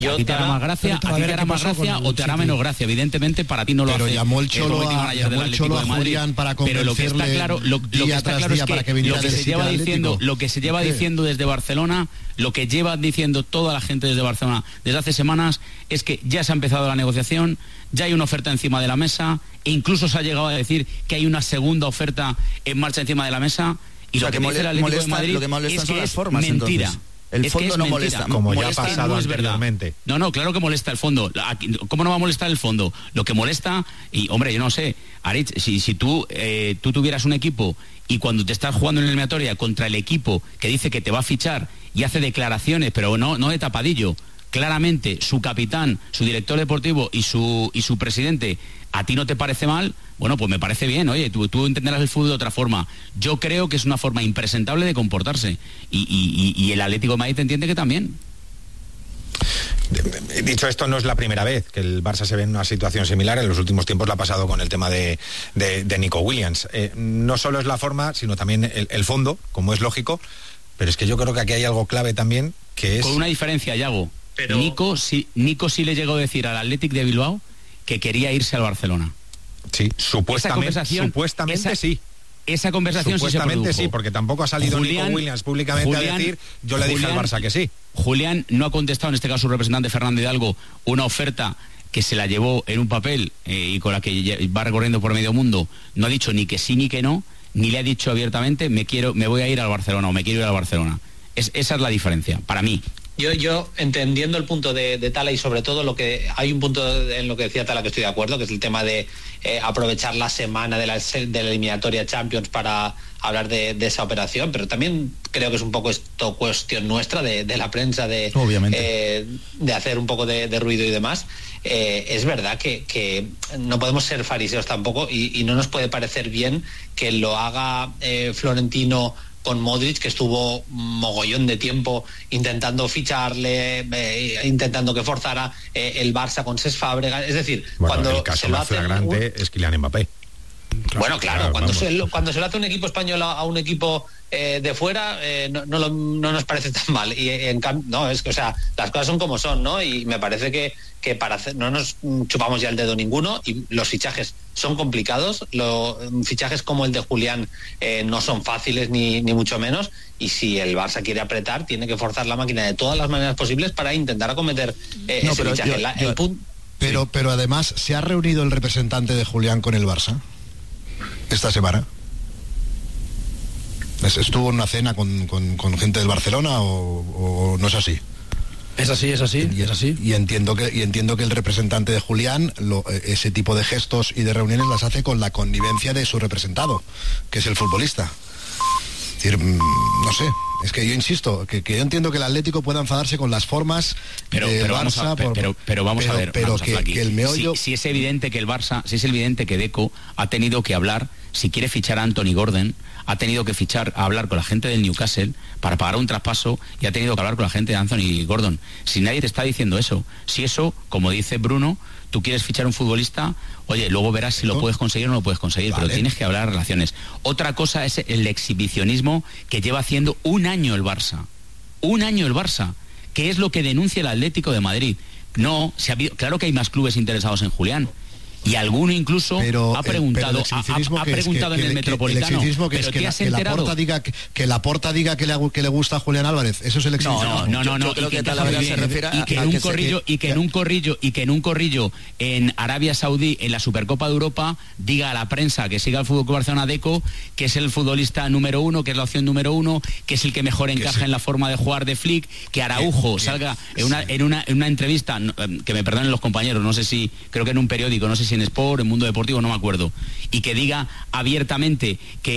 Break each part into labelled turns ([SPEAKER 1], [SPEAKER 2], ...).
[SPEAKER 1] A ti te hará más gracia, o te hará menos gracia. Evidentemente para ti no lo hace.
[SPEAKER 2] Pero llamó el Cholo a Julián para convencerle día tras día para que viniera del City al Atlético.
[SPEAKER 1] Lo que se lleva diciendo desde Barcelona, lo que lleva diciendo toda la gente desde Barcelona desde hace semanas, es que ya se ha empezado la negociación, ya hay una oferta encima de la mesa, e incluso se ha llegado a decir que hay una segunda oferta en marcha encima de la mesa. Y
[SPEAKER 3] o sea,
[SPEAKER 1] lo que dice el Atlético de Madrid es que es mentira.
[SPEAKER 3] El fondo no molesta.
[SPEAKER 4] Como ya ha pasado anteriormente.
[SPEAKER 1] No, claro que molesta el fondo. ¿Cómo no va a molestar el fondo? Lo que molesta, y hombre, yo no sé, Aritz, si tú tuvieras un equipo y cuando te estás jugando en la eliminatoria contra el equipo que dice que te va a fichar y hace declaraciones, pero no de tapadillo, claramente su capitán, su director deportivo y su presidente, ¿a ti no te parece mal? Bueno, pues me parece bien. Oye, tú entenderás el fútbol de otra forma. Yo creo que es una forma impresentable de comportarse. Y el Atlético de Madrid entiende que también.
[SPEAKER 4] Dicho esto, no es la primera vez que el Barça se ve en una situación similar. En los últimos tiempos la ha pasado con el tema de Nico Williams. No solo es la forma, sino también el fondo, como es lógico. Pero es que yo creo que aquí hay algo clave también, que es...
[SPEAKER 1] Con una diferencia, Yago. Pero... Nico sí le llegó a decir al Athletic de Bilbao que quería irse al Barcelona.
[SPEAKER 4] Sí, supuestamente sí.
[SPEAKER 1] Esa conversación
[SPEAKER 4] supuestamente
[SPEAKER 1] sí se produjo.
[SPEAKER 4] Sí, porque tampoco ha salido Nico Williams públicamente a decir, yo le dije al Barça que sí.
[SPEAKER 1] Julián no ha contestado, en este caso su representante Fernando Hidalgo, una oferta que se la llevó en un papel y con la que va recorriendo por medio mundo. No ha dicho ni que sí ni que no, ni le ha dicho abiertamente me voy a ir al Barcelona o me quiero ir al Barcelona. Esa es la diferencia, para mí.
[SPEAKER 5] Yo entendiendo el punto de Tala, y sobre todo hay un punto en lo que decía Tala que estoy de acuerdo, que es el tema de aprovechar la semana de la eliminatoria Champions para hablar de esa operación, pero también creo que es un poco esto cuestión nuestra de la prensa de hacer un poco de ruido y demás. Es verdad que no podemos ser fariseos tampoco y no nos puede parecer bien que lo haga Florentino con Modric, que estuvo mogollón de tiempo intentando ficharle, intentando que forzara el Barça con Cesc Fàbregas. Es decir,
[SPEAKER 4] cuando el caso más flagrante es Kylian Mbappé.
[SPEAKER 5] Bueno, claro, cuando se lo hace un equipo español a un equipo de fuera, no nos parece tan mal. Y en cambio, no, es que, o sea, las cosas son como son, ¿no? Y me parece que para hacer, no nos chupamos ya el dedo ninguno, y los fichajes son complicados. Fichajes como el de Julián no son fáciles ni mucho menos. Y si el Barça quiere apretar, tiene que forzar la máquina de todas las maneras posibles para intentar acometer ese fichaje.
[SPEAKER 2] Pero además, ¿se ha reunido el representante de Julián con el Barça esta semana? ¿Estuvo en una cena con gente del Barcelona o no es así?
[SPEAKER 3] Es así.
[SPEAKER 2] Y entiendo que el representante de Julián ese tipo de gestos y de reuniones las hace con la connivencia de su representado, que es el futbolista. Es decir, no sé, es que yo insisto, que yo entiendo que el Atlético pueda enfadarse con las formas
[SPEAKER 1] pero vamos a ver,
[SPEAKER 2] que el meollo...
[SPEAKER 1] Si es evidente que el Barça, si es evidente que Deco ha tenido que hablar, si quiere fichar a Anthony Gordon, ha tenido que hablar con la gente del Newcastle para pagar un traspaso, y ha tenido que hablar con la gente de Anthony Gordon. Si nadie te está diciendo eso, si eso, como dice Bruno, tú quieres fichar un futbolista, oye, luego verás si lo puedes conseguir o no lo puedes conseguir, vale, pero tienes que hablar de relaciones. Otra cosa es el exhibicionismo que lleva haciendo un año el Barça, que es lo que denuncia el Atlético de Madrid. No, claro que hay más clubes interesados en Julián. Y alguno incluso ha preguntado en el Metropolitano.
[SPEAKER 2] El exitismo que es que Laporta diga que le gusta a Julián Álvarez. Eso es el exitismo.
[SPEAKER 1] No.
[SPEAKER 3] Yo creo que Talavera se refiere a
[SPEAKER 1] que en un corrillo en Arabia Saudí, en la Supercopa de Europa, diga a la prensa que siga el Fútbol Club Barcelona Deco, que es el futbolista número uno, que es la opción número uno, que es el que mejor encaja en la forma de jugar de Flick, que Araujo salga en una entrevista, que me perdonen los compañeros, no sé si, creo que en un periódico, no sé si en Sport, en Mundo Deportivo, no me acuerdo, y que diga abiertamente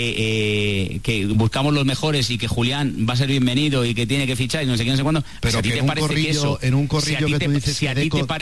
[SPEAKER 1] que buscamos los mejores y que Julián va a ser bienvenido y que tiene que fichar y no sé qué, no sé cuándo.
[SPEAKER 2] Pero si en un corrillo que tú dices que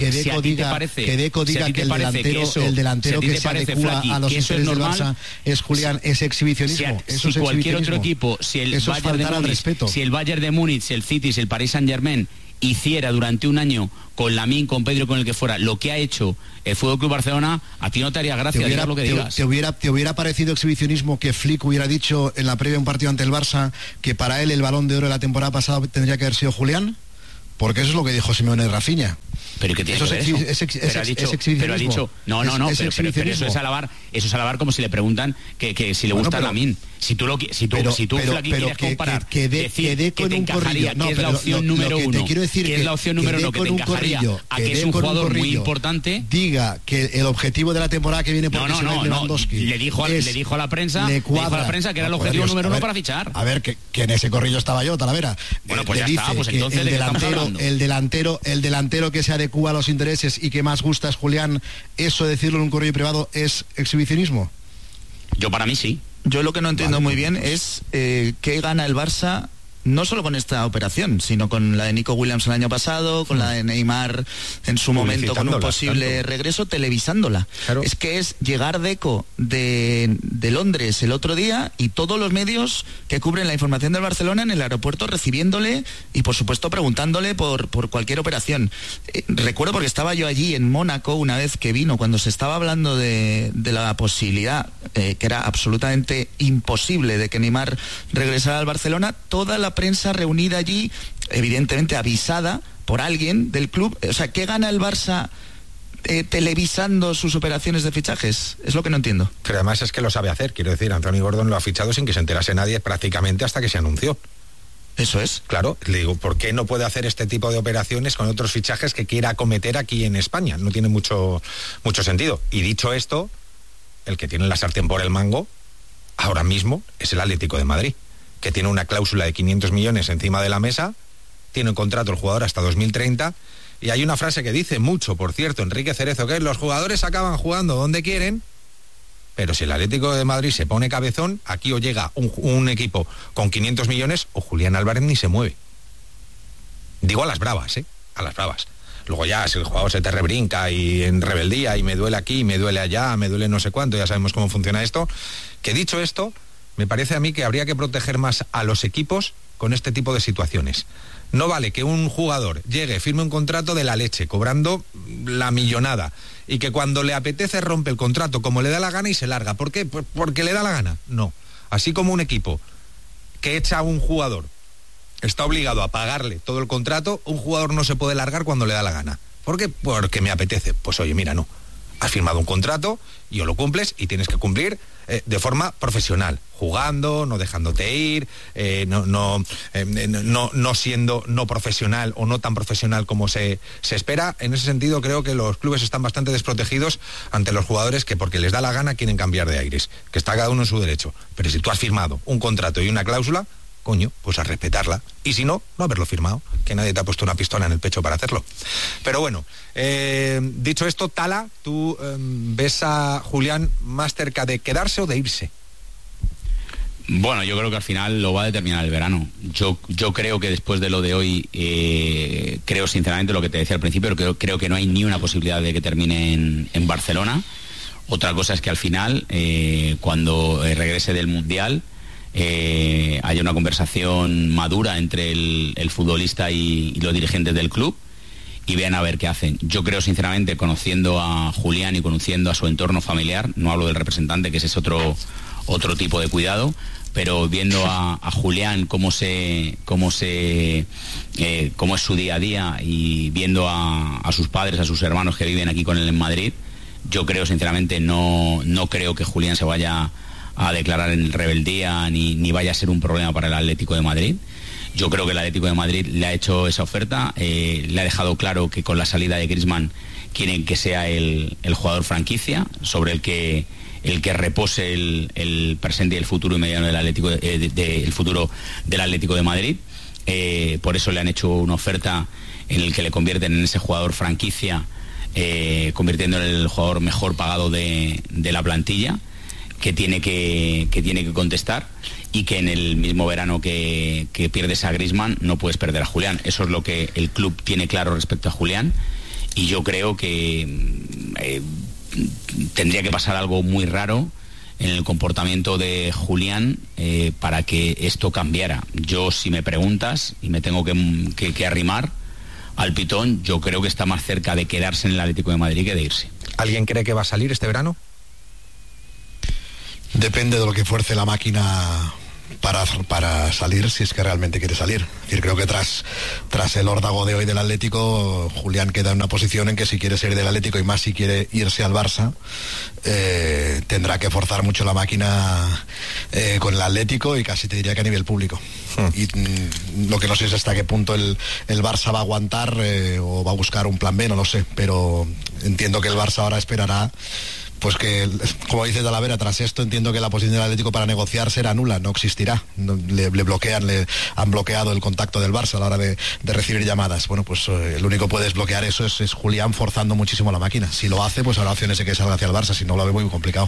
[SPEAKER 2] Deco diga que el delantero que se adecua a los intereses del Barça es Julián, es exhibicionismo.
[SPEAKER 1] Si cualquier otro equipo, si el Bayern de Múnich, el City, el Paris Saint-Germain hiciera durante un año con Lamine, con Pedro, con el que fuera, lo que ha hecho el Fútbol Club Barcelona, a ti no te haría gracia digas lo que digas.
[SPEAKER 2] ¿Te hubiera parecido exhibicionismo que Flick hubiera dicho en la previa de un partido ante el Barça que para él el Balón de Oro de la temporada pasada tendría que haber sido Julián? porque eso es lo que dijo Simeone de Rafinha.
[SPEAKER 1] Pero que tiene
[SPEAKER 2] eso
[SPEAKER 1] que ver eso. Pero ha dicho, no, pero eso es alabar como si le preguntan que si le gusta Lamine. Si tú Flaky, quieres comparar, decir que te encajaría, que es la opción número uno, que es la opción número uno, que te encajaría a que es un jugador muy importante,
[SPEAKER 2] diga que el objetivo de la temporada que viene por Lewandowski
[SPEAKER 1] le dijo a la prensa que era el objetivo número uno para fichar.
[SPEAKER 2] A ver, que en ese corrillo estaba yo, Talavera.
[SPEAKER 1] Bueno, pues ya está, pues entonces
[SPEAKER 2] el delantero que se adecua a los intereses y que más gusta es Julián, ¿eso decirlo en un corrillo privado es exhibicionismo?
[SPEAKER 1] Yo para mí sí.
[SPEAKER 3] Yo lo que no entiendo muy bien es qué gana el Barça, no solo con esta operación, sino con la de Nico Williams el año pasado, con la de Neymar en su momento, con un posible regreso, televisándola. Claro. Es que es llegar Deco de Londres el otro día y todos los medios que cubren la información del Barcelona en el aeropuerto recibiéndole y por supuesto preguntándole por cualquier operación. Recuerdo porque estaba yo allí en Mónaco una vez que vino, cuando se estaba hablando de la posibilidad, que era absolutamente imposible, de que Neymar regresara al Barcelona, toda la prensa reunida allí, evidentemente avisada por alguien del club. O sea, ¿qué gana el Barça televisando sus operaciones de fichajes? Es lo que no entiendo.
[SPEAKER 4] Pero además es que lo sabe hacer, quiero decir, Anthony Gordon lo ha fichado sin que se enterase nadie prácticamente hasta que se anunció.
[SPEAKER 3] Eso es.
[SPEAKER 4] Claro, le digo, ¿por qué no puede hacer este tipo de operaciones con otros fichajes que quiera acometer aquí en España? No tiene mucho sentido. Y dicho esto, el que tiene la sartén por el mango ahora mismo es el Atlético de Madrid, que tiene una cláusula de 500 millones encima de la mesa, tiene un contrato el jugador hasta 2030, y hay una frase que dice mucho, por cierto, Enrique Cerezo, que es: los jugadores acaban jugando donde quieren, pero si el Atlético de Madrid se pone cabezón, aquí o llega un equipo con 500 millones o Julián Álvarez ni se mueve. Digo a las bravas, a las bravas. Luego ya, si el jugador se te rebrinca y en rebeldía y me duele aquí, me duele allá, me duele no sé cuánto, ya sabemos cómo funciona esto, que dicho esto, me parece a mí que habría que proteger más a los equipos con este tipo de situaciones. No vale que un jugador llegue, firme un contrato de la leche, cobrando la millonada, y que cuando le apetece rompe el contrato como le da la gana y se larga. ¿Por qué? Porque le da la gana. No. Así como un equipo que echa a un jugador está obligado a pagarle todo el contrato, un jugador no se puede largar cuando le da la gana. ¿Por qué? Porque me apetece. Pues oye, mira, no. Has firmado un contrato y o lo cumples y tienes que cumplir de forma profesional, jugando, no dejándote ir, no siendo no profesional o no tan profesional como se espera. En ese sentido creo que los clubes están bastante desprotegidos ante los jugadores que porque les da la gana quieren cambiar de aires, que está cada uno en su derecho. Pero si tú has firmado un contrato y una cláusula, coño, pues a respetarla. Y si no, no haberlo firmado, que nadie te ha puesto una pistola en el pecho para hacerlo. Pero bueno, dicho esto, Tala, ¿tú ves a Julián más cerca de quedarse o de irse?
[SPEAKER 1] Bueno, yo creo que al final lo va a determinar el verano. Yo creo que después de lo de hoy, creo sinceramente lo que te decía al principio, creo que no hay ni una posibilidad de que termine en Barcelona. Otra cosa es que al final, cuando regrese del Mundial, haya una conversación madura entre el futbolista y los dirigentes del club y vean a ver qué hacen. Yo creo sinceramente, conociendo a Julián y conociendo a su entorno familiar, no hablo del representante, que ese es otro tipo de cuidado, pero viendo a Julián cómo es su día a día y viendo a sus padres, a sus hermanos que viven aquí con él en Madrid, yo creo sinceramente no creo que Julián se vaya a declarar en rebeldía ni vaya a ser un problema para el Atlético de Madrid. Yo creo que el Atlético de Madrid le ha hecho esa oferta, le ha dejado claro que con la salida de Griezmann quieren que sea el jugador franquicia sobre el que repose el presente y el futuro inmediato del Atlético, el futuro del Atlético de Madrid. Por eso le han hecho una oferta en el que le convierten en ese jugador franquicia, convirtiéndole en el jugador mejor pagado de la plantilla, que tiene que contestar, y que en el mismo verano que pierdes a Griezmann no puedes perder a Julián. Eso es lo que el club tiene claro respecto a Julián, y yo creo que tendría que pasar algo muy raro en el comportamiento de Julián para que esto cambiara. Yo, si me preguntas y me tengo que arrimar al pitón, yo creo que está más cerca de quedarse en el Atlético de Madrid que de irse.
[SPEAKER 4] ¿Alguien cree que va a salir este verano?
[SPEAKER 2] Depende de lo que fuerce la máquina para salir, si es que realmente quiere salir. Es decir, creo que tras el órdago de hoy del Atlético, Julián queda en una posición en que si quiere salir del Atlético y más si quiere irse al Barça, tendrá que forzar mucho la máquina con el Atlético, y casi te diría que a nivel público. Y lo que no sé es hasta qué punto el Barça va a aguantar o va a buscar un plan B, no lo sé, pero entiendo que el Barça ahora esperará, pues que, como dice Talavera, tras esto entiendo que la posición del Atlético para negociar será nula, no existirá. Le han bloqueado el contacto del Barça a la hora de recibir llamadas. Bueno, pues el único que puede desbloquear eso es Julián, forzando muchísimo la máquina. Si lo hace, pues habrá opciones de que salga hacia el Barça, si no lo veo muy complicado.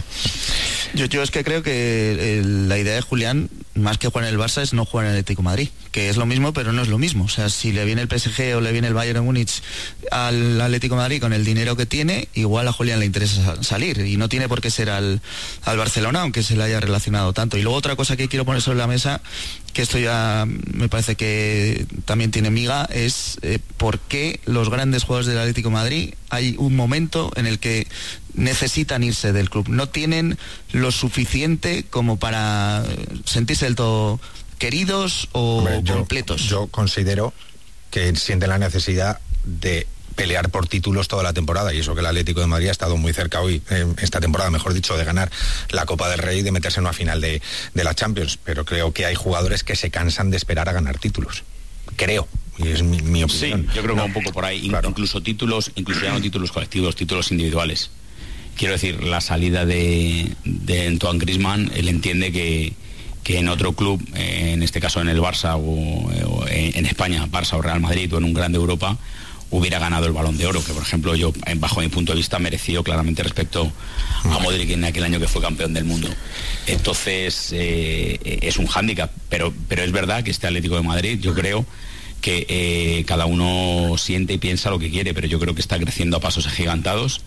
[SPEAKER 3] Yo es que creo que la idea de Julián, más que jugar en el Barça, es no jugar en el Atlético de Madrid, que es lo mismo, pero no es lo mismo. O sea, si le viene el PSG o le viene el Bayern de Múnich al Atlético de Madrid con el dinero que tiene, igual a Julián le interesa salir, y no tiene por qué ser al Barcelona, aunque se le haya relacionado tanto. Y luego otra cosa que quiero poner sobre la mesa, que esto ya me parece que también tiene miga, es por qué los grandes jugadores del Atlético de Madrid hay un momento en el que necesitan irse del club. No tienen lo suficiente como para sentirse del todo queridos o completos.
[SPEAKER 4] Yo considero que sienten la necesidad de pelear por títulos toda la temporada, y eso que el Atlético de Madrid ha estado muy cerca hoy, esta temporada, mejor dicho, de ganar la Copa del Rey y de meterse en una final de la Champions, pero creo que hay jugadores que se cansan de esperar a ganar títulos. Creo, y es mi opinión.
[SPEAKER 1] Sí, yo creo que va un poco por ahí, claro. Incluso ya no títulos colectivos, títulos individuales. Quiero decir, la salida de Antoine Griezmann, él entiende que en otro club, en este caso en el Barça o en España, Barça o Real Madrid o en un grande Europa, hubiera ganado el Balón de Oro, que por ejemplo yo, bajo mi punto de vista, mereció claramente respecto a Modric en aquel año que fue campeón del mundo. Entonces es un hándicap, pero es verdad que este Atlético de Madrid, yo creo que cada uno siente y piensa lo que quiere, pero yo creo que está creciendo a pasos agigantados,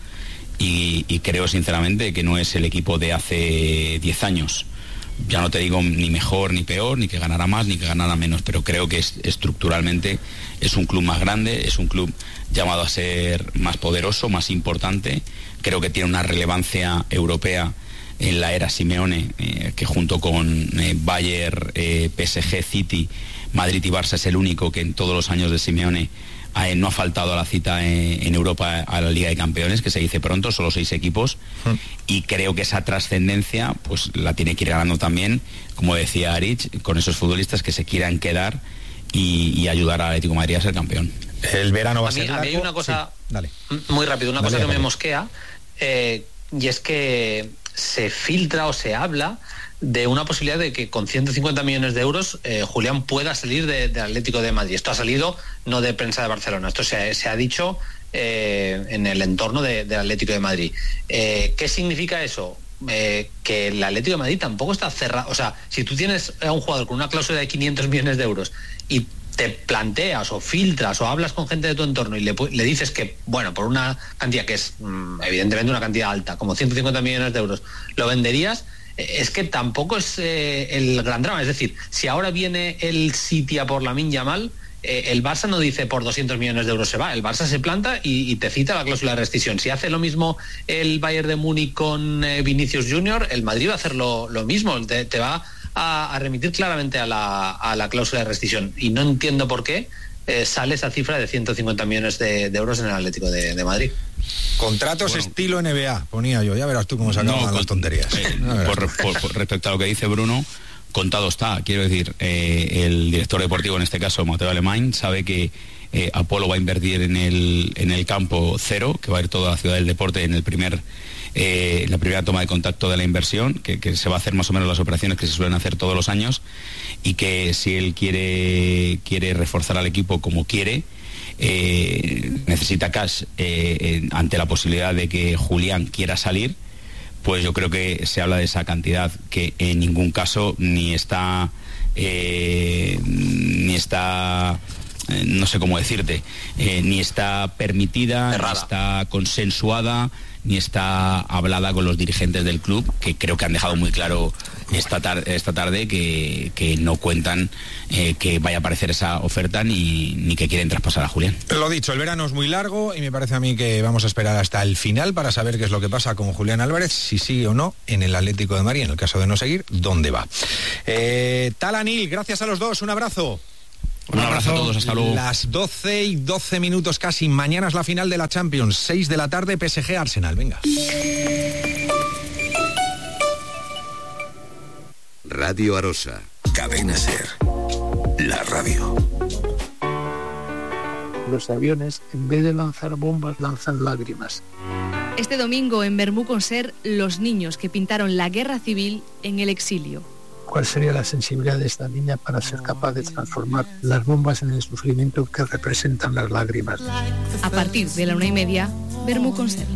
[SPEAKER 1] y creo sinceramente que no es el equipo de hace 10 años. Ya no te digo ni mejor ni peor, ni que ganara más ni que ganara menos, pero creo que estructuralmente es un club más grande, es un club llamado a ser más poderoso, más importante. Creo que tiene una relevancia europea en la era Simeone, que junto con Bayern, PSG, City, Madrid y Barça es el único que en todos los años de Simeone no ha faltado a la cita en Europa, a la Liga de Campeones, que se dice pronto, solo 6 equipos, y creo que esa trascendencia pues la tiene que ir ganando también, como decía Aritz, con esos futbolistas que se quieran quedar y ayudar al Atlético de Madrid a ser campeón.
[SPEAKER 4] El verano va a ser
[SPEAKER 5] largo. A mí hay una cosa,
[SPEAKER 4] sí, dale.
[SPEAKER 5] Muy rápido, una cosa que
[SPEAKER 4] dale.
[SPEAKER 5] me mosquea, y es que se filtra o se habla de una posibilidad de que con 150 millones de euros Julián pueda salir del Atlético de Madrid. Esto ha salido no de prensa de Barcelona, esto se ha dicho en el entorno del Atlético de Madrid. ¿Qué significa eso? Que el Atlético de Madrid tampoco está cerrado. O sea, si tú tienes a un jugador con una cláusula de 500 millones de euros y te planteas o filtras o hablas con gente de tu entorno y le dices que, bueno, por una cantidad que es evidentemente una cantidad alta, como 150 millones de euros, lo venderías, es que tampoco es el gran drama. Es decir, si ahora viene el City a por Lamine Yamal, el Barça no dice por 200 millones de euros se va, el Barça se planta y te cita la cláusula de rescisión. Si hace lo mismo el Bayern de Múnich con Vinicius Junior, el Madrid va a hacer lo mismo, te va a remitir claramente a la cláusula de rescisión, y no entiendo por qué sale esa cifra de 150 millones de euros en el Atlético de Madrid.
[SPEAKER 4] Contratos estilo NBA, ponía yo, ya verás tú cómo se acaban las tonterías.
[SPEAKER 1] Por respecto a lo que dice Bruno, contado está. Quiero decir, el director deportivo, en este caso Mateo Alemany, sabe que Apolo va a invertir en el campo cero, que va a ir toda la ciudad del deporte en la primera toma de contacto de la inversión, que se va a hacer más o menos las operaciones que se suelen hacer todos los años, y que si él quiere reforzar al equipo como quiere, necesita cash ante la posibilidad de que Julián quiera salir, pues yo creo que se habla de esa cantidad, que en ningún caso ni está no sé cómo decirte, ni está permitida, ni está consensuada, ni está hablada con los dirigentes del club, que creo que han dejado muy claro esta tarde que no cuentan que vaya a aparecer esa oferta ni que quieren traspasar a Julián.
[SPEAKER 4] Lo dicho, el verano es muy largo y me parece a mí que vamos a esperar hasta el final para saber qué es lo que pasa con Julián Álvarez, si sí o no en el Atlético de Madrid. En el caso de no seguir, ¿dónde va? Talanil, gracias a los dos, un abrazo.
[SPEAKER 1] Un abrazo a todos, hasta luego.
[SPEAKER 4] Las 12:12 casi, mañana es la final de la Champions, 6 de la tarde, PSG Arsenal, venga.
[SPEAKER 6] Radio Arosa, Cadena SER, la radio.
[SPEAKER 7] Los aviones, en vez de lanzar bombas, lanzan lágrimas.
[SPEAKER 8] Este domingo en Bermú con SER, los niños que pintaron la guerra civil en el exilio.
[SPEAKER 7] ¿Cuál sería la sensibilidad de esta niña para ser capaz de transformar las bombas en el sufrimiento que representan las lágrimas?
[SPEAKER 8] A partir de la 1:30, Bermú con SER.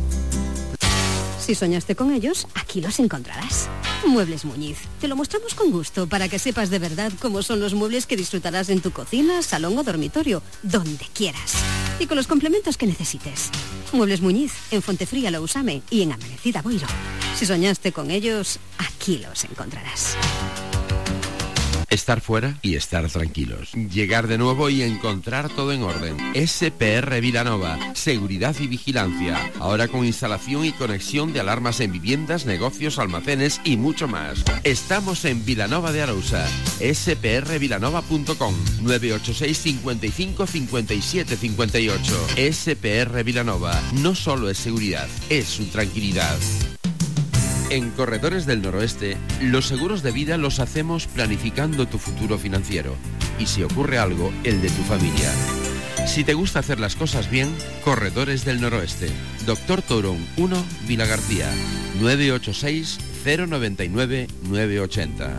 [SPEAKER 9] Si soñaste con ellos, aquí los encontrarás. Muebles Muñiz. Te lo mostramos con gusto para que sepas de verdad cómo son los muebles que disfrutarás en tu cocina, salón o dormitorio, donde quieras. Y con los complementos que necesites. Muebles Muñiz, en Fontefría Lousame y en Amanecida Boiro. Si soñaste con ellos, aquí los encontrarás.
[SPEAKER 10] Estar fuera y estar tranquilos. Llegar de nuevo y encontrar todo en orden. SPR Vilanova. Seguridad y vigilancia. Ahora con instalación y conexión de alarmas en viviendas, negocios, almacenes y mucho más. Estamos en Vilanova de Arousa. sprvilanova.com 986 55 57 58. SPR Vilanova. No solo es seguridad, es su tranquilidad. En Corredores del Noroeste, los seguros de vida los hacemos planificando tu futuro financiero. Y si ocurre algo, el de tu familia. Si te gusta hacer las cosas bien, Corredores del Noroeste. Doctor Torón 1, Vila García. 986 099 980.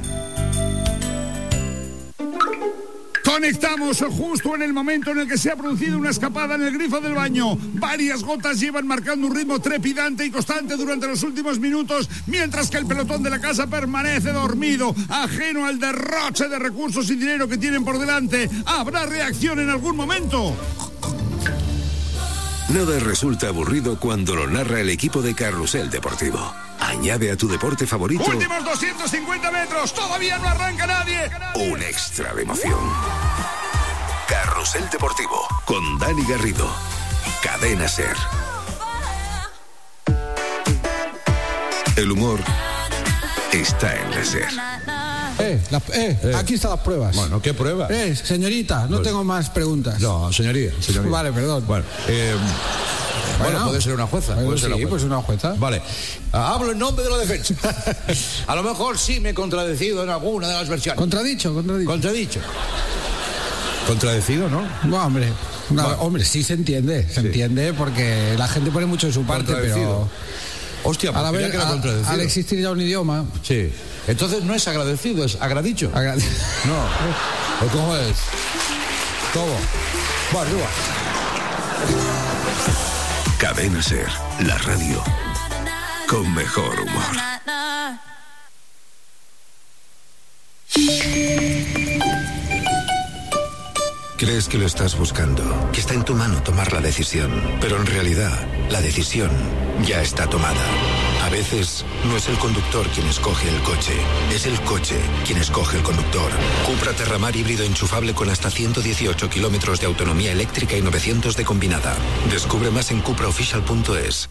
[SPEAKER 11] Conectamos justo en el momento en el que se ha producido una escapada en el grifo del baño. Varias gotas llevan marcando un ritmo trepidante y constante durante los últimos minutos, mientras que el pelotón de la casa permanece dormido, ajeno al derroche de recursos y dinero que tienen por delante. ¿Habrá reacción en algún momento?
[SPEAKER 6] Nada resulta aburrido cuando lo narra el equipo de Carrusel Deportivo. Añade a tu deporte favorito...
[SPEAKER 11] Últimos 250 metros, todavía no arranca nadie.
[SPEAKER 6] Un extra de emoción. Carrusel Deportivo, con Dani Garrido. Cadena SER. El humor está en la SER.
[SPEAKER 12] Aquí están las pruebas.
[SPEAKER 13] Bueno, ¿qué pruebas?
[SPEAKER 12] Señorita, no tengo más preguntas.
[SPEAKER 13] No, señoría.
[SPEAKER 12] Vale, perdón.
[SPEAKER 13] Bueno, puede ser una jueza.
[SPEAKER 12] Pues una jueza.
[SPEAKER 13] Vale. Hablo en nombre de la defensa. A lo mejor sí me he contradecido en alguna de las versiones.
[SPEAKER 12] Contradicho.
[SPEAKER 13] Contradecido, ¿no?
[SPEAKER 12] No, hombre. Hombre, sí se entiende. Se entiende porque la gente pone mucho de su parte, pero...
[SPEAKER 13] Hostia, pues que era contradecido.
[SPEAKER 12] Al existir ya un idioma...
[SPEAKER 13] Sí. Entonces no es agradecido, es agradicho. No. ¿O cómo es? ¿Cómo? Bueno, igual.
[SPEAKER 6] Cadena SER, la radio con mejor humor. Crees que lo estás buscando, que está en tu mano tomar la decisión, pero en realidad la decisión ya está tomada. A veces no es el conductor quien escoge el coche, es el coche quien escoge el conductor. Cupra Terramar híbrido enchufable con hasta 118 kilómetros de autonomía eléctrica y 900 de combinada. Descubre más en cupraofficial.es.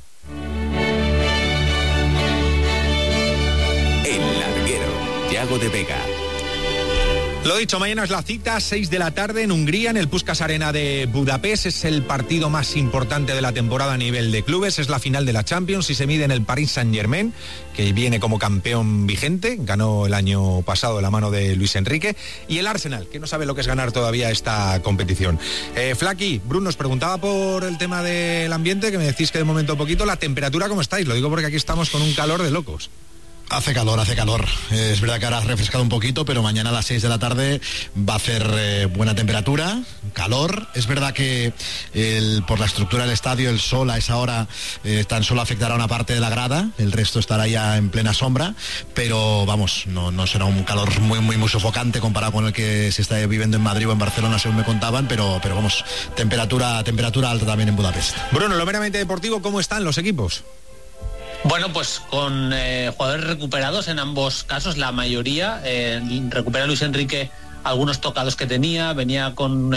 [SPEAKER 14] El Larguero, Thiago de Vega.
[SPEAKER 4] Lo dicho, mañana es la cita, 6 de la tarde en Hungría, en el Puskás Arena de Budapest. Es el partido más importante de la temporada a nivel de clubes. Es la final de la Champions y se mide en el Paris Saint-Germain, que viene como campeón vigente. Ganó el año pasado de la mano de Luis Enrique. Y el Arsenal, que no sabe lo que es ganar todavía esta competición. Flaky, Bruno, os preguntaba por el tema del ambiente, que me decís que de momento poquito. La temperatura, ¿cómo estáis? Lo digo porque aquí estamos con un calor de locos.
[SPEAKER 2] Hace calor. Es verdad que ahora ha refrescado un poquito, pero mañana a las 6 de la tarde va a hacer buena temperatura, calor. Es verdad que por la estructura del estadio, el sol a esa hora tan solo afectará una parte de la grada, el resto estará ya en plena sombra, pero vamos, no será un calor muy sofocante comparado con el que se está viviendo en Madrid o en Barcelona, según me contaban, pero vamos, temperatura alta también en Budapest.
[SPEAKER 4] Bruno, lo meramente deportivo, ¿cómo están los equipos?
[SPEAKER 5] Bueno, pues con jugadores recuperados en ambos casos, la mayoría. Recupera Luis Enrique algunos tocados que tenía, venía con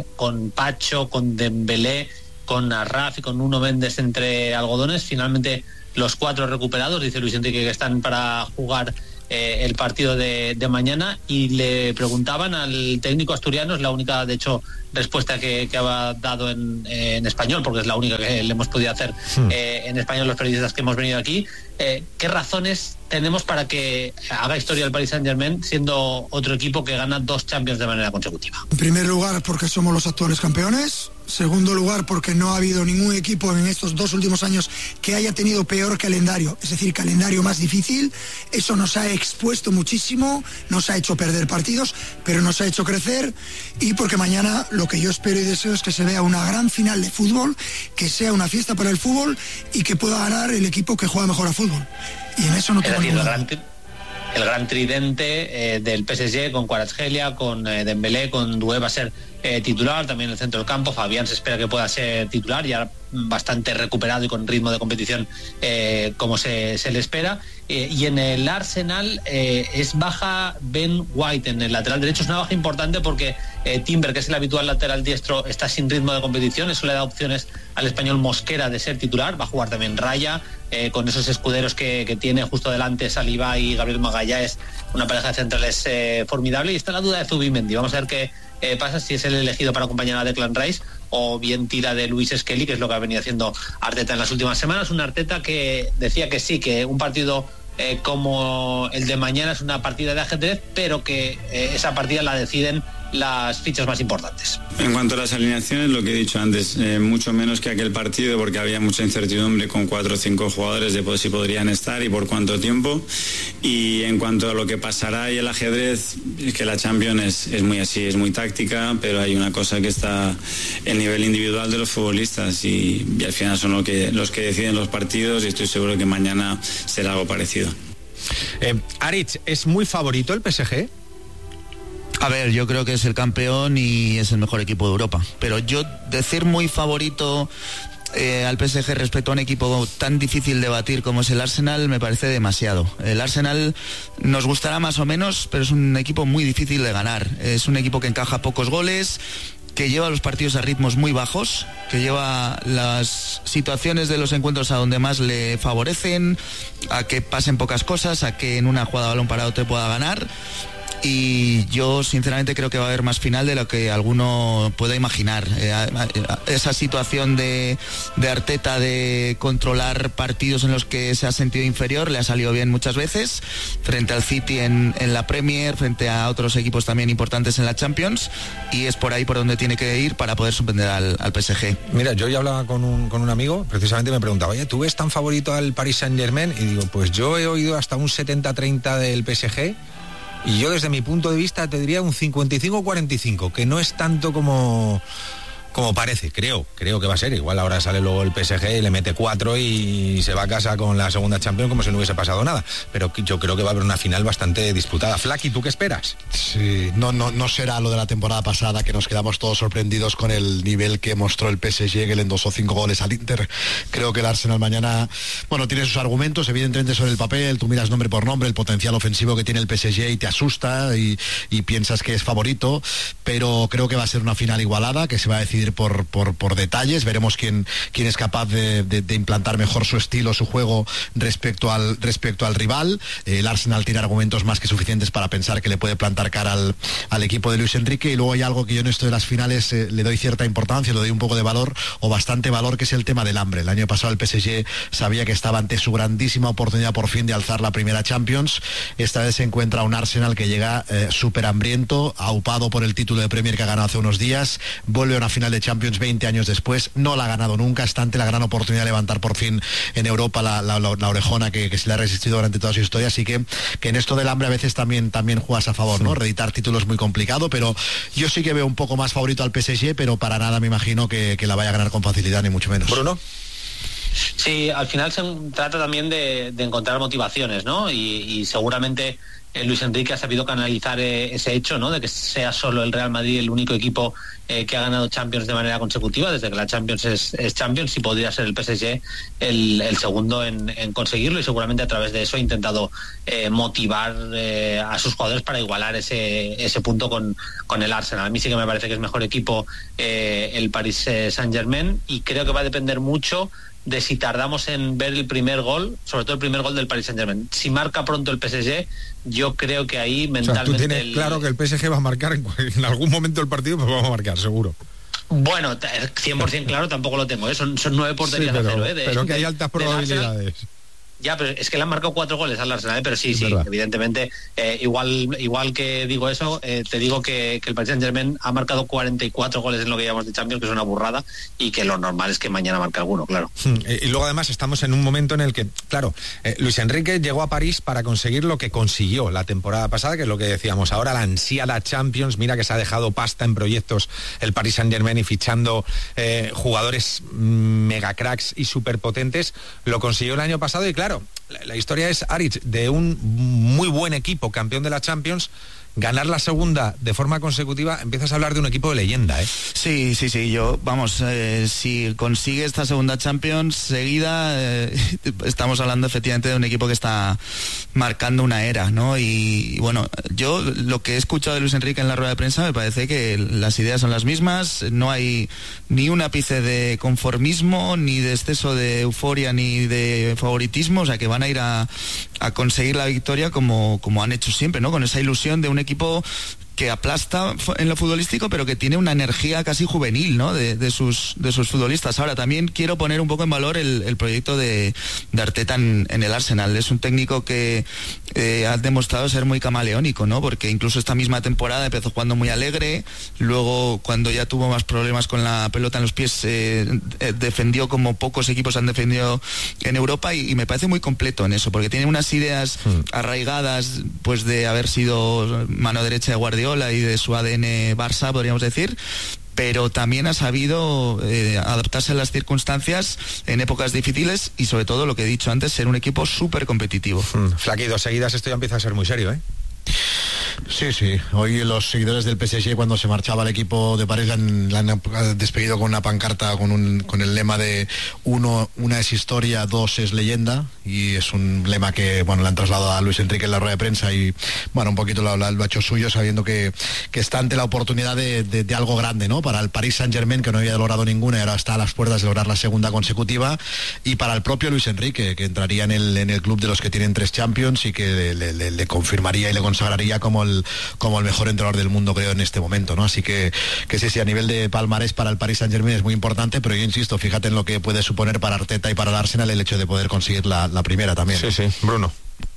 [SPEAKER 5] Pacho, con Dembélé, con Arraf y con Nuno Méndez entre algodones. Finalmente los 4 recuperados, dice Luis Enrique que están para jugar el partido de mañana, y le preguntaban al técnico asturiano, es la única de hecho respuesta que ha dado en español, porque es la única que le hemos podido hacer en español los periodistas que hemos venido aquí, ¿qué razones tenemos para que haga historia el Paris Saint-Germain siendo otro equipo que gana 2 Champions de manera consecutiva?
[SPEAKER 15] En primer lugar, porque somos los actuales campeones. Segundo lugar, porque no ha habido ningún equipo en estos 2 últimos años que haya tenido peor calendario, es decir, calendario más difícil. Eso nos ha expuesto muchísimo, nos ha hecho perder partidos, pero nos ha hecho crecer. Y porque mañana lo que yo espero y deseo es que se vea una gran final de fútbol, que sea una fiesta para el fútbol y que pueda ganar el equipo que juega mejor a fútbol. Y en eso no tengo ninguna duda.
[SPEAKER 5] El gran tridente del PSG con Kvaratskhelia, con Dembélé, con Doué va a ser titular, también en el centro del campo. Fabián se espera que pueda ser titular, ya bastante recuperado y con ritmo de competición como se le espera. Y en el Arsenal es baja Ben White en el lateral derecho. Es una baja importante porque Timber, que es el habitual lateral diestro, está sin ritmo de competición. Eso le da opciones al español Mosquera de ser titular. Va a jugar también Raya, con esos escuderos que tiene justo delante Saliba y Gabriel Magalhães, una pareja de centrales formidable. Y está la duda de Zubimendi. Vamos a ver qué pasa, si es el elegido para acompañar a Declan Rice o bien tira de Luis Skelly, que es lo que ha venido haciendo Arteta en las últimas semanas. Un Arteta que decía que sí, que un partido como el de mañana es una partida de ajedrez, pero que esa partida la deciden las fichas más importantes.
[SPEAKER 16] En cuanto a las alineaciones, lo que he dicho antes, mucho menos que aquel partido, porque había mucha incertidumbre con 4 o 5 jugadores de si podrían estar y por cuánto tiempo. Y en cuanto a lo que pasará y el ajedrez, es que la Champions es muy así, es muy táctica, pero hay una cosa que está el nivel individual de los futbolistas y al final son los que deciden los partidos, y estoy seguro que mañana será algo parecido.
[SPEAKER 4] Aritz, ¿es muy favorito el PSG?
[SPEAKER 3] A ver, yo creo que es el campeón y es el mejor equipo de Europa. Pero yo decir muy favorito al PSG respecto a un equipo tan difícil de batir como es el Arsenal me parece demasiado. El Arsenal nos gustará más o menos, pero es un equipo muy difícil de ganar. Es un equipo que encaja pocos goles, que lleva los partidos a ritmos muy bajos, que lleva las situaciones de los encuentros a donde más le favorecen, a que pasen pocas cosas, a que en una jugada de balón parado te pueda ganar. Y yo sinceramente creo que va a haber más final de lo que alguno pueda imaginar. Esa situación de Arteta de controlar partidos en los que se ha sentido inferior le ha salido bien muchas veces, frente al City en la Premier, frente a otros equipos también importantes en la Champions, y es por ahí por donde tiene que ir para poder sorprender al PSG.
[SPEAKER 4] Mira, yo ya hablaba con un amigo, precisamente me preguntaba, oye, ¿tú ves tan favorito al Paris Saint-Germain? Y digo, pues yo he oído hasta un 70-30 del PSG. Y yo desde mi punto de vista te diría un 55-45, que no es tanto como parece, creo que va a ser. Igual ahora sale luego el PSG y le mete 4 y se va a casa con la segunda Champions como si no hubiese pasado nada. Pero yo creo que va a haber una final bastante disputada. Flaky, ¿tú qué esperas?
[SPEAKER 2] Sí, no será lo de la temporada pasada, que nos quedamos todos sorprendidos con el nivel que mostró el PSG, que le endosó 5 goles al Inter. Creo que el Arsenal mañana, tiene sus argumentos, evidentemente sobre el papel, tú miras nombre por nombre el potencial ofensivo que tiene el PSG y te asusta y piensas que es favorito, pero creo que va a ser una final igualada, que se va a decidir por detalles. Veremos quién es capaz de implantar mejor su estilo, su juego respecto al rival. El Arsenal tiene argumentos más que suficientes para pensar que le puede plantar cara al equipo de Luis Enrique. Y luego hay algo que yo en esto de las finales le doy cierta importancia, le doy un poco de valor o bastante valor, que es el tema del hambre. El año pasado el PSG sabía que estaba ante su grandísima oportunidad por fin de alzar la primera Champions. Esta vez se encuentra un Arsenal que llega súper hambriento, aupado por el título de Premier que ha ganado hace unos días. Vuelve a una final de Champions 20 años después, no la ha ganado nunca, está ante la gran oportunidad de levantar por fin en Europa la orejona que se le ha resistido durante toda su historia. Así que en esto del hambre a veces también juegas a favor, ¿no? Reeditar títulos es muy complicado, pero yo sí que veo un poco más favorito al PSG, pero para nada me imagino que la vaya a ganar con facilidad, ni mucho menos.
[SPEAKER 4] Bruno.
[SPEAKER 5] Sí, al final se trata también de encontrar motivaciones, ¿no? Y seguramente Luis Enrique ha sabido canalizar ese hecho, ¿no? De que sea solo el Real Madrid el único equipo que ha ganado Champions de manera consecutiva, desde que la Champions es Champions, y podría ser el PSG el segundo en conseguirlo, y seguramente a través de eso ha intentado motivar a sus jugadores para igualar ese punto con el Arsenal. A mí sí que me parece que es mejor equipo el Paris Saint-Germain, y creo que va a depender mucho de si tardamos en ver el primer gol, sobre todo el primer gol del Paris Saint-Germain. Si marca pronto el PSG, yo creo que ahí mentalmente...
[SPEAKER 4] O sea, tú tienes claro que el PSG va a marcar en algún momento del partido, pues vamos a marcar, seguro.
[SPEAKER 5] Bueno, 100% claro tampoco lo tengo, son 9 porterías a 0.
[SPEAKER 4] Pero que hay altas probabilidades.
[SPEAKER 5] Ya, pero es que le han marcado 4 goles al Arsenal, pero sí, evidentemente, igual que digo eso, te digo que el Paris Saint-Germain ha marcado 44 goles en lo que llevamos de Champions, que es una burrada, y que lo normal es que mañana marque alguno, claro.
[SPEAKER 4] Y luego además estamos en un momento en el que, claro, Luis Enrique llegó a París para conseguir lo que consiguió la temporada pasada, que es lo que decíamos, ahora la ansiada Champions. Mira que se ha dejado pasta en proyectos el Paris Saint-Germain y fichando jugadores mega cracks y superpotentes. Lo consiguió el año pasado y claro, la historia es, Aritz, de un muy buen equipo campeón de la Champions, ganar la segunda de forma consecutiva, empiezas a hablar de un equipo de leyenda, ¿eh?
[SPEAKER 3] Sí, si consigue esta segunda Champions seguida, estamos hablando efectivamente de un equipo que está marcando una era, ¿no? Y bueno, yo lo que he escuchado de Luis Enrique en la rueda de prensa me parece que las ideas son las mismas, no hay ni un ápice de conformismo, ni de exceso de euforia, ni de favoritismo, o sea que van a ir a conseguir la victoria como han hecho siempre, ¿no? Con esa ilusión de un equipo que aplasta en lo futbolístico, pero que tiene una energía casi juvenil, ¿no? de sus futbolistas. Ahora, también quiero poner un poco en valor el proyecto de Arteta en el Arsenal. Es un técnico que ha demostrado ser muy camaleónico, ¿no? Porque incluso esta misma temporada empezó jugando muy alegre, luego cuando ya tuvo más problemas con la pelota en los pies, defendió como pocos equipos han defendido en Europa, y me parece muy completo en eso, porque tiene unas ideas arraigadas, pues de haber sido mano derecha de Guardiola y de su ADN Barça, podríamos decir, pero también ha sabido adaptarse a las circunstancias en épocas difíciles y, sobre todo, lo que he dicho antes, ser un equipo súper competitivo.
[SPEAKER 4] Flaqui, 2 seguidas, esto ya empieza a ser muy serio, ¿eh?
[SPEAKER 2] Sí. Hoy los seguidores del PSG, cuando se marchaba el equipo de París, le han despedido con una pancarta con el lema de 1 es historia, 2 es leyenda, y es un lema que, bueno, le han trasladado a Luis Enrique en la rueda de prensa y, bueno, un poquito lo ha hecho suyo, sabiendo que está ante la oportunidad de algo grande, ¿no? Para el Paris Saint-Germain, que no había logrado ninguna y ahora está a las puertas de lograr la segunda consecutiva, y para el propio Luis Enrique, que entraría en el club de los que tienen 3 Champions y que le confirmaría y le consagraría como el mejor entrenador del mundo, creo, en este momento, ¿no? Así que sí, a nivel de palmarés para el Paris Saint-Germain es muy importante, pero yo insisto, fíjate en lo que puede suponer para Arteta y para el Arsenal el hecho de poder conseguir la primera también.
[SPEAKER 4] Sí, Bruno.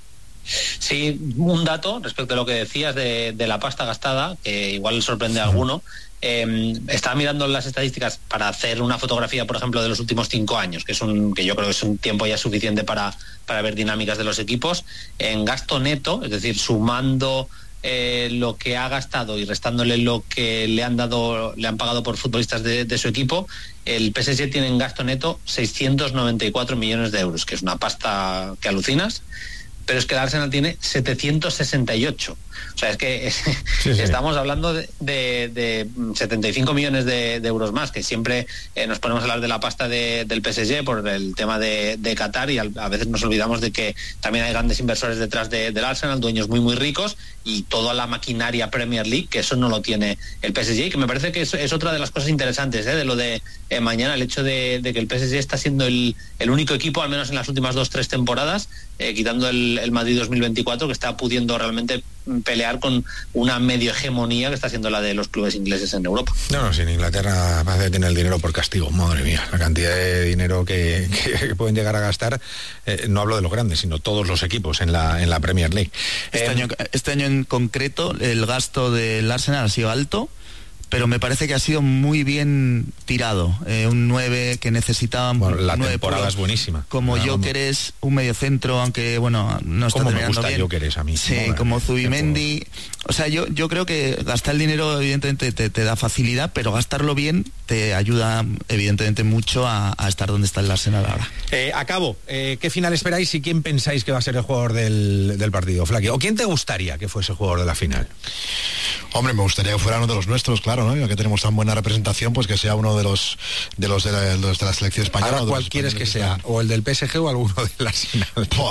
[SPEAKER 5] Sí, un dato respecto a lo que decías de la pasta gastada, que igual sorprende a alguno. Estaba mirando las estadísticas para hacer una fotografía, por ejemplo, de los últimos 5 años, que yo creo que es un tiempo ya suficiente para ver dinámicas de los equipos. En gasto neto, es decir, sumando lo que ha gastado y restándole lo que le han pagado por futbolistas de su equipo, el PSG tiene en gasto neto 694 millones de euros, que es una pasta que alucinas. Pero es que el Arsenal tiene 768. O sea, es que estamos hablando de 75 millones de euros más, que siempre nos ponemos a hablar de la pasta del PSG por el tema de Qatar, y a veces nos olvidamos de que también hay grandes inversores detrás del Arsenal, dueños muy muy ricos, y toda la maquinaria Premier League, que eso no lo tiene el PSG, y que me parece que es otra de las cosas interesantes de lo de mañana, el hecho de que el PSG está siendo el único equipo, al menos en las últimas 2-3 temporadas, quitando el Madrid 2024, que está pudiendo realmente pelear con una medio hegemonía que está siendo la de los clubes ingleses en Europa.
[SPEAKER 4] No, si en Inglaterra parece tener el dinero por castigo, madre mía, la cantidad de dinero que pueden llegar a gastar, no hablo de los grandes, sino todos los equipos en la Premier League.
[SPEAKER 3] Este año en concreto el gasto del Arsenal ha sido alto, pero me parece que ha sido muy bien tirado. Un 9 que necesitaba...
[SPEAKER 4] Bueno, la
[SPEAKER 3] 9
[SPEAKER 4] temporada es buenísima.
[SPEAKER 3] Como Gyökeres, un mediocentro, aunque bueno, no está terminando bien.
[SPEAKER 4] Me gusta Gyökeres a mí.
[SPEAKER 3] Sí, como Zubimendi. O sea, yo creo que gastar el dinero evidentemente te da facilidad, pero gastarlo bien te ayuda evidentemente mucho a estar donde está el Arsenal ahora.
[SPEAKER 4] Acabo. ¿Qué final esperáis y quién pensáis que va a ser el jugador del partido, Flaqui? ¿O quién te gustaría que fuese el jugador de la final?
[SPEAKER 2] Hombre, me gustaría que fuera uno de los nuestros, claro, ¿no? Ya que tenemos tan buena representación, pues que sea uno de los de la selección española.
[SPEAKER 4] Ahora, ¿cuál quieres que sea? ¿O el del PSG o alguno del Arsenal?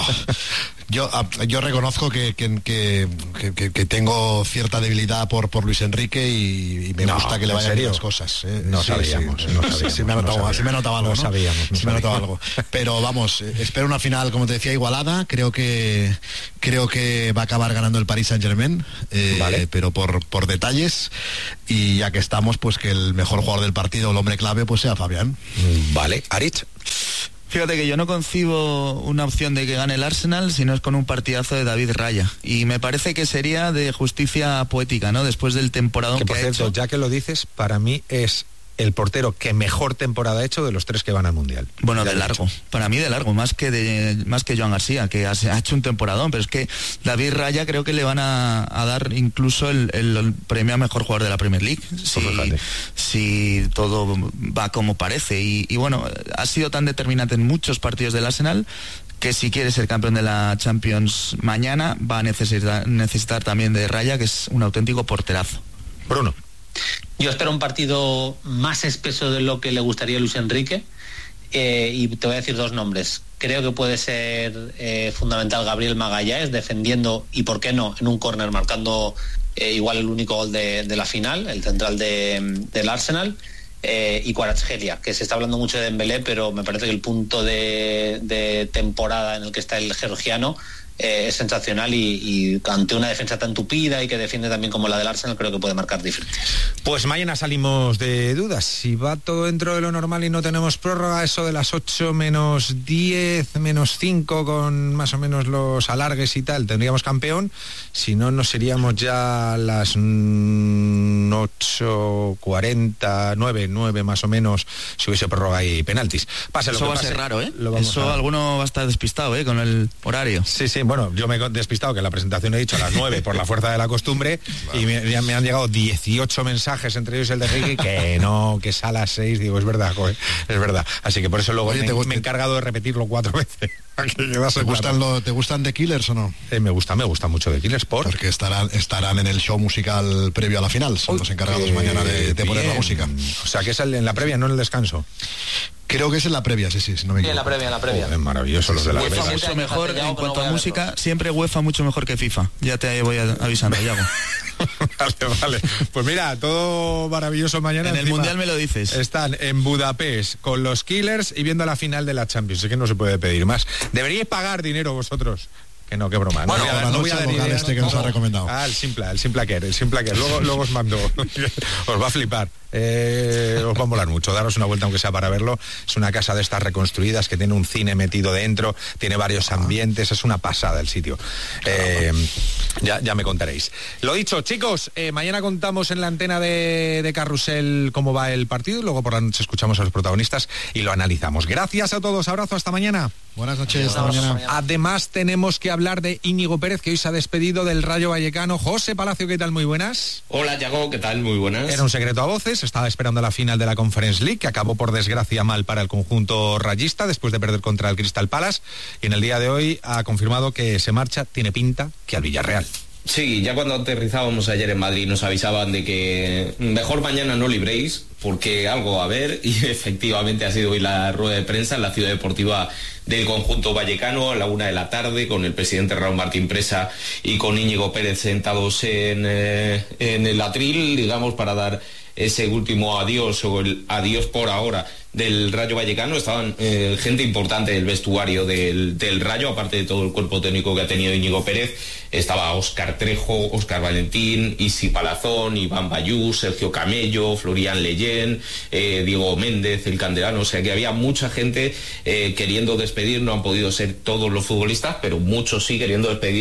[SPEAKER 2] Yo reconozco que tengo cierta debilidad por Luis Enrique y me gusta que le vayan bien las cosas.
[SPEAKER 4] No sabíamos.
[SPEAKER 2] Sí, me ha notado algo, ¿no?
[SPEAKER 4] Sabíamos.
[SPEAKER 2] Me ha notado algo. Pero vamos, espero una final, como te decía, igualada. Creo que va a acabar ganando el Paris Saint-Germain, vale. Pero por detalles. Y ya que estamos, pues que el mejor jugador del partido, el hombre clave, pues sea Fabián.
[SPEAKER 4] Vale, Aritz.
[SPEAKER 3] Fíjate que yo no concibo una opción de que gane el Arsenal si no es con un partidazo de David Raya. Y me parece que sería de justicia poética, ¿no? Después del temporadón que
[SPEAKER 4] por
[SPEAKER 3] ha
[SPEAKER 4] cierto,
[SPEAKER 3] hecho.
[SPEAKER 4] ya que lo dices, para mí es el portero que mejor temporada ha hecho de los 3 que van al Mundial.
[SPEAKER 3] Bueno, de largo. Para mí de largo, más que Joan García, que ha hecho un temporadón, pero es que David Raya creo que le van a dar incluso el premio a mejor jugador de la Premier League, si todo va como parece. Y bueno, ha sido tan determinante en muchos partidos del Arsenal que si quiere ser campeón de la Champions mañana va a necesitar también de Raya, que es un auténtico porterazo.
[SPEAKER 4] Bruno.
[SPEAKER 5] Yo espero un partido más espeso de lo que le gustaría a Luis Enrique, y te voy a decir 2 nombres. Creo que puede ser fundamental Gabriel Magalhães defendiendo y, por qué no, en un córner marcando igual el único gol de la final, el central del Arsenal, y Kvaratskhelia, que se está hablando mucho de Dembélé, pero me parece que el punto de temporada en el que está el georgiano es sensacional y ante una defensa tan tupida y que defiende también como la del Arsenal, creo que puede marcar diferencias.
[SPEAKER 4] Pues mañana salimos de dudas. Si va todo dentro de lo normal y no tenemos prórroga, eso de las 8 menos 10, menos 5 con más o menos los alargues y tal, tendríamos campeón. Si no, nos iríamos ya a las 8:40, 9 más o menos, si hubiese prórroga y penaltis. Pase lo
[SPEAKER 3] eso
[SPEAKER 4] que
[SPEAKER 3] va
[SPEAKER 4] pase,
[SPEAKER 3] a ser raro, ¿eh? Alguno va a estar despistado, con el horario.
[SPEAKER 4] Sí, bueno, yo me he despistado que en la presentación he dicho a las 9 por la fuerza de la costumbre, y me han llegado 18 mensajes, entre ellos el de Ricky, que no, que es a las 6, digo, es verdad, joder, es verdad. Así que por eso luego me he encargado de repetirlo 4 veces.
[SPEAKER 2] ¿Te gustan The Killers o no?
[SPEAKER 4] Me gusta mucho The Killers, porque
[SPEAKER 2] estarán en el show musical previo a la final. Son los encargados mañana de poner la música.
[SPEAKER 4] O sea, que es en la previa, no en el descanso.
[SPEAKER 2] Creo que es en la previa, sí, si no me equivoco.
[SPEAKER 5] En la previa.
[SPEAKER 4] Es maravilloso los de la
[SPEAKER 3] UEFA mucho mejor, en cuanto a música, siempre UEFA mucho mejor que FIFA. Ya te voy avisando, Yago.
[SPEAKER 4] Vale. Pues mira, todo maravilloso mañana.
[SPEAKER 3] En el Mundial me lo dices.
[SPEAKER 4] Están en Budapest con los Killers y viendo la final de la Champions. Es que no se puede pedir más. Deberíais pagar dinero vosotros. Que no, qué broma.
[SPEAKER 2] Bueno, no voy a dar ideas que nos ha recomendado.
[SPEAKER 4] El Simplaquer. Luego os mando. Os va a flipar. Os va a molar mucho. Daros una vuelta aunque sea para verlo. Es una casa de estas reconstruidas que tiene un cine metido dentro, tiene varios ambientes, es una pasada el sitio. Ya me contaréis. Lo dicho, chicos, mañana contamos en la antena de Carrusel cómo va el partido y luego por la noche escuchamos a los protagonistas y lo analizamos. Gracias a todos, abrazo, hasta mañana.
[SPEAKER 2] Buenas noches, hasta mañana.
[SPEAKER 4] Además tenemos que hablar de Íñigo Pérez, que hoy se ha despedido del Rayo Vallecano. José Palacio, ¿qué tal? Muy buenas.
[SPEAKER 17] Hola, Yago, ¿qué tal? Muy buenas.
[SPEAKER 4] Era un secreto a voces, estaba esperando la final de la Conference League, que acabó por desgracia mal para el conjunto rayista después de perder contra el Crystal Palace, y en el día de hoy ha confirmado que se marcha, tiene pinta que al Villarreal.
[SPEAKER 17] Sí, ya cuando aterrizábamos ayer en Madrid nos avisaban de que mejor mañana no libréis, porque algo va a haber, y efectivamente ha sido hoy la rueda de prensa en la ciudad deportiva del conjunto vallecano a la 1:00 p.m. con el presidente Raúl Martín Presa y con Íñigo Pérez sentados en el atril, digamos, para dar ese último adiós, o el adiós por ahora del Rayo Vallecano. Estaban gente importante del vestuario del Rayo, aparte de todo el cuerpo técnico que ha tenido Íñigo Pérez. Estaba Óscar Trejo, Óscar Valentín, Isi Palazón, Iván Bayú, Sergio Camello, Florian Leyen, Diego Méndez, el Candelano. O sea que había mucha gente queriendo despedir. No han podido ser todos los futbolistas, pero muchos sí queriendo despedir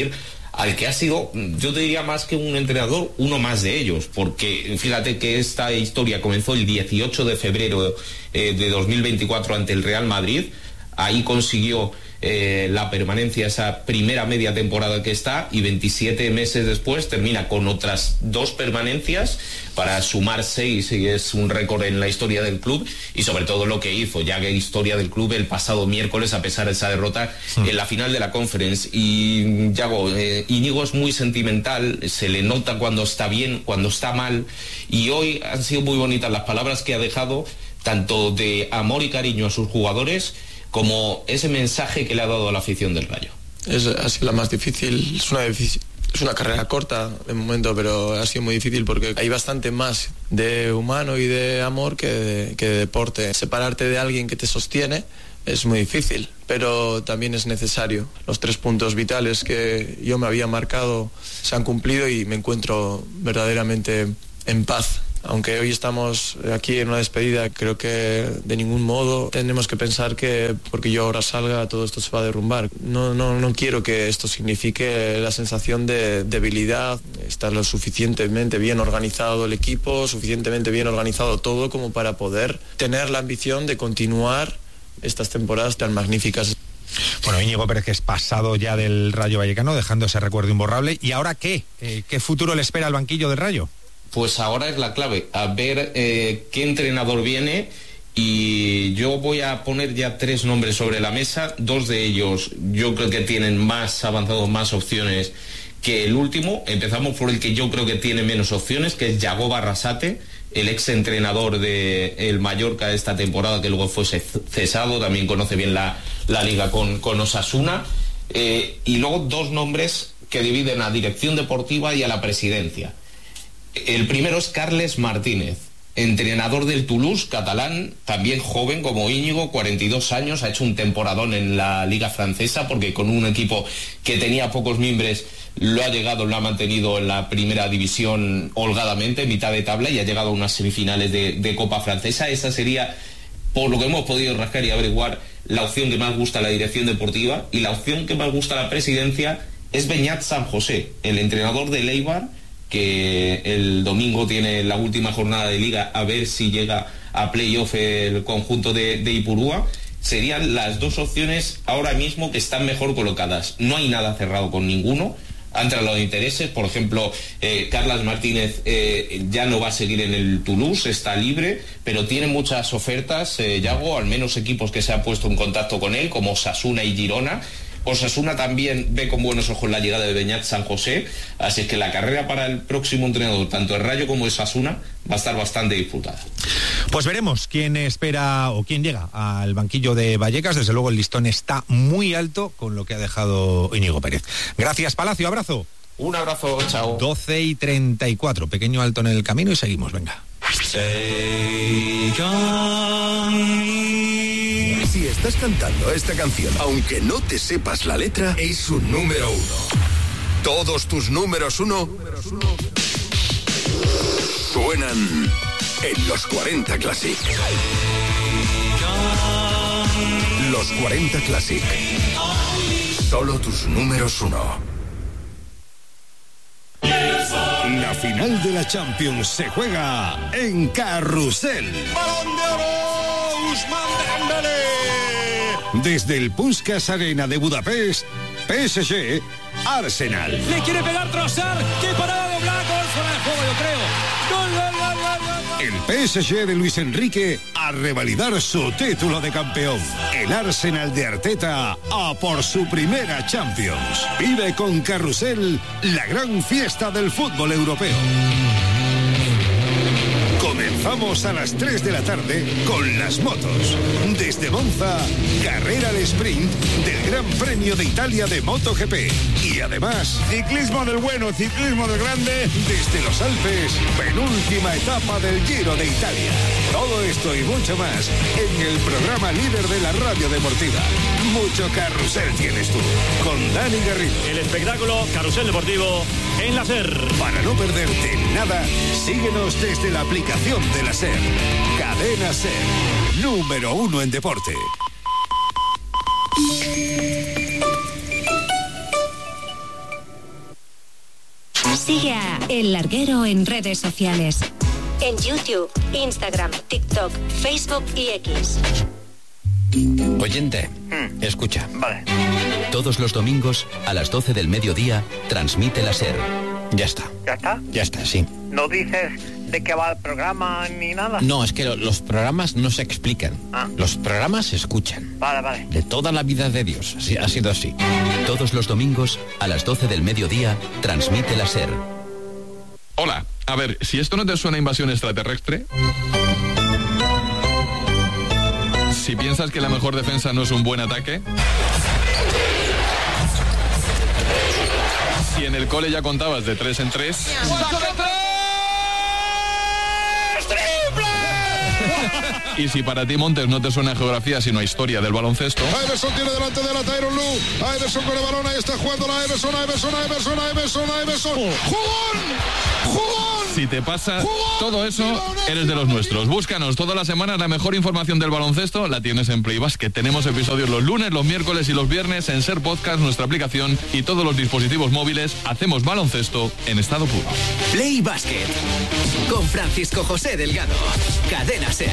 [SPEAKER 17] al que ha sido, yo te diría más que un entrenador, uno más de ellos, porque fíjate que esta historia comenzó el 18 de febrero de 2024 ante el Real Madrid. Ahí consiguió la permanencia, esa primera media temporada que está, y 27 meses después termina con otras 2 permanencias para sumar 6, y es un récord en la historia del club, y sobre todo lo que hizo, ya que historia del club el pasado miércoles, a pesar de esa derrota en la final de la Conference. Y Yago, Íñigo es muy sentimental, se le nota cuando está bien, cuando está mal, y hoy han sido muy bonitas las palabras que ha dejado, tanto de amor y cariño a sus jugadores, como ese mensaje que le ha dado a la afición del Rayo.
[SPEAKER 18] Ha sido la más difícil, es una carrera corta de momento, pero ha sido muy difícil porque hay bastante más de humano y de amor que de deporte. Separarte de alguien que te sostiene es muy difícil, pero también es necesario. Los 3 puntos vitales que yo me había marcado se han cumplido y me encuentro verdaderamente en paz. Aunque hoy estamos aquí en una despedida, creo que de ningún modo tenemos que pensar que porque yo ahora salga todo esto se va a derrumbar. No quiero que esto signifique la sensación de debilidad. Está lo suficientemente bien organizado el equipo, suficientemente bien organizado todo como para poder tener la ambición de continuar estas temporadas tan magníficas.
[SPEAKER 4] Bueno, Íñigo Pérez, que es pasado ya del Rayo Vallecano, dejando ese recuerdo imborrable. ¿Y ahora qué? ¿Qué futuro le espera al banquillo del Rayo?
[SPEAKER 17] Pues ahora es la clave, a ver qué entrenador viene, y yo voy a poner ya 3 nombres sobre la mesa. 2 de ellos yo creo que tienen más avanzado, más opciones que el último. Empezamos por el que yo creo que tiene menos opciones, que es Yago Barrasate, el ex entrenador del Mallorca esta temporada, que luego fue cesado, también conoce bien la liga con Osasuna. Y luego 2 nombres que dividen a la dirección deportiva y a la presidencia. El primero es Carles Martínez, entrenador del Toulouse, catalán, también joven como Íñigo, 42 años, ha hecho un temporadón en la liga francesa, porque con un equipo que tenía pocos mimbres lo ha mantenido en la primera división holgadamente, mitad de tabla, y ha llegado a unas semifinales de Copa Francesa. Esa sería, por lo que hemos podido rascar y averiguar, la opción que más gusta a la dirección deportiva, y la opción que más gusta a la presidencia es Beñat San José, el entrenador de Eibar, que el domingo tiene la última jornada de liga, a ver si llega a playoff el conjunto de Ipurúa. Serían las 2 opciones ahora mismo que están mejor colocadas. No hay nada cerrado con ninguno. Han trasladado intereses, por ejemplo, Carles Martínez ya no va a seguir en el Toulouse, está libre, pero tiene muchas ofertas, Yago, al menos equipos que se han puesto en contacto con él, como Osasuna y Girona. Osasuna también ve con buenos ojos la llegada de Beñat San José, así es que la carrera para el próximo entrenador, tanto el Rayo como Osasuna, va a estar bastante disputada.
[SPEAKER 4] Pues veremos quién espera o quién llega al banquillo de Vallecas. Desde luego el listón está muy alto con lo que ha dejado Íñigo Pérez. Gracias, Palacio, abrazo.
[SPEAKER 17] Un abrazo, chao.
[SPEAKER 4] 12:34, pequeño alto en el camino y seguimos, venga.
[SPEAKER 6] Si estás cantando esta canción, aunque no te sepas la letra, es un número 1. Todos tus números 1 suenan en los 40 Classic. Los 40 Classic. Solo tus números 1. La final de la Champions se juega en Carrusel.
[SPEAKER 11] ¡Balón de oro! ¡Ousmane Dembélé!
[SPEAKER 6] Desde el Puskás Arena de Budapest, PSG, Arsenal.
[SPEAKER 19] Le quiere pegar Trossard. ¡Qué parada de Oblak! Gol fuera de juego, yo creo. ¡Gol, gol, gol, gol, gol!
[SPEAKER 6] El PSG de Luis Enrique a revalidar su título de campeón. El Arsenal de Arteta a por su primera Champions. Vive con Carrusel la gran fiesta del fútbol europeo. Comenzamos a las 3 de la tarde con las motos. Desde Monza, carrera al sprint del Gran Premio de Italia de MotoGP. Y además,
[SPEAKER 11] ciclismo del bueno, ciclismo del grande.
[SPEAKER 6] Desde los Alpes, penúltima etapa del Giro de Italia. Todo esto y mucho más en el programa líder de la radio deportiva. Mucho carrusel tienes tú, con Dani Garrido.
[SPEAKER 19] El espectáculo Carrusel Deportivo en la SER.
[SPEAKER 6] Para no perderte nada, síguenos desde la aplicación de la SER. Cadena SER, número 1 en deporte.
[SPEAKER 20] Sigue a El Larguero en redes sociales. En YouTube, Instagram, TikTok, Facebook y X.
[SPEAKER 21] Oyente, escucha.
[SPEAKER 22] Vale.
[SPEAKER 21] Todos los domingos a las 12 del mediodía transmite la SER. Ya está.
[SPEAKER 22] ¿Ya está?
[SPEAKER 21] Ya está, sí.
[SPEAKER 22] ¿No dices de qué va el programa ni nada?
[SPEAKER 21] No, es que los programas no se explican. Los programas se escuchan.
[SPEAKER 22] Vale.
[SPEAKER 21] De toda la vida de Dios. Sí, ha sido así. Todos los domingos a las 12 del mediodía transmite la SER.
[SPEAKER 23] Hola, a ver, si esto no te suena a invasión extraterrestre... Si piensas que la mejor defensa no es un buen ataque... Si en el cole ya contabas de 3 en 3... Y si para ti, Montes, no te suena a geografía sino a historia del baloncesto...
[SPEAKER 11] Iverson tiene delante de la Tyronn Lue. Iverson con el balón, ahí está jugando la Iverson. ¡Jugón!
[SPEAKER 23] Si te pasa todo eso, eres de los nuestros. Búscanos todas las semanas, la mejor información del baloncesto la tienes en Play Basket. Tenemos episodios los lunes, los miércoles y los viernes en Ser Podcast, nuestra aplicación y todos los dispositivos móviles. Hacemos baloncesto en estado puro.
[SPEAKER 24] Play Basket con Francisco José Delgado. Cadena Ser.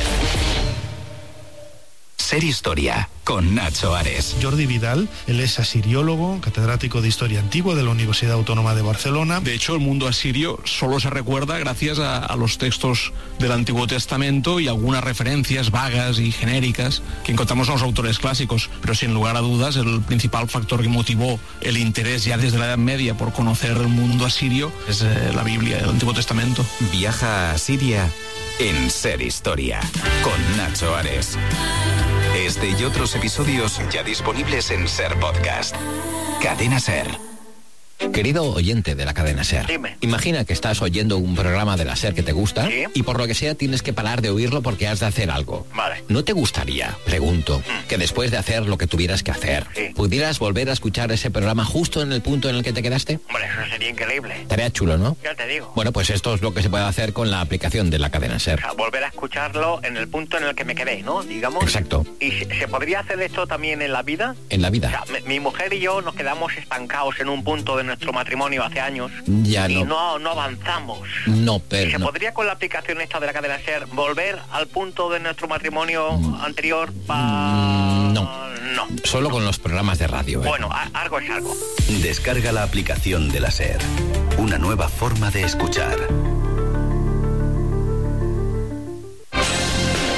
[SPEAKER 25] Ser Historia, con Nacho Ares.
[SPEAKER 26] Jordi Vidal, él es asiriólogo, catedrático de Historia Antigua de la Universidad Autónoma de Barcelona.
[SPEAKER 27] De hecho, el mundo asirio solo se recuerda gracias a los textos del Antiguo Testamento y algunas referencias vagas y genéricas que encontramos en los autores clásicos. Pero sin lugar a dudas, el principal factor que motivó el interés ya desde la Edad Media por conocer el mundo asirio es la Biblia, el Antiguo Testamento.
[SPEAKER 25] Viaja a Siria en Ser Historia, con Nacho Ares. Este y otros episodios ya disponibles en Ser Podcast. Cadena Ser.
[SPEAKER 21] Querido oyente de la cadena SER,
[SPEAKER 22] dime.
[SPEAKER 21] Imagina que estás oyendo un programa de la SER que te gusta,
[SPEAKER 22] ¿sí?
[SPEAKER 21] Y por lo que sea tienes que parar de oírlo porque has de hacer algo.
[SPEAKER 22] Vale.
[SPEAKER 21] ¿No te gustaría, pregunto, que después de hacer lo que tuvieras que hacer, pudieras volver a escuchar ese programa justo en el punto en el que te quedaste?
[SPEAKER 22] Hombre, eso sería increíble.
[SPEAKER 21] Estaría chulo, ¿no?
[SPEAKER 22] Ya te digo.
[SPEAKER 21] Bueno, pues esto es lo que se puede hacer con la aplicación de la cadena SER.
[SPEAKER 22] O sea, volver a escucharlo en el punto en el que me quedé, ¿no? Digamos.
[SPEAKER 21] Exacto.
[SPEAKER 22] ¿Y se podría hacer esto también en la vida?
[SPEAKER 21] En la vida.
[SPEAKER 22] O sea, mi mujer y yo nos quedamos estancados en un punto de nuestro matrimonio hace años.
[SPEAKER 21] Ya
[SPEAKER 22] y
[SPEAKER 21] no.
[SPEAKER 22] no avanzamos.
[SPEAKER 21] No, pero
[SPEAKER 22] ¿Y se
[SPEAKER 21] no.
[SPEAKER 22] podría con la aplicación esta de la cadena SER volver al punto de nuestro matrimonio anterior?
[SPEAKER 21] No. Solo con los programas de radio.
[SPEAKER 22] Bueno, algo es algo.
[SPEAKER 25] Descarga la aplicación de la SER. Una nueva forma de escuchar.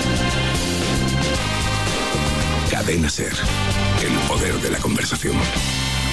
[SPEAKER 25] Cadena SER. El poder de la conversación.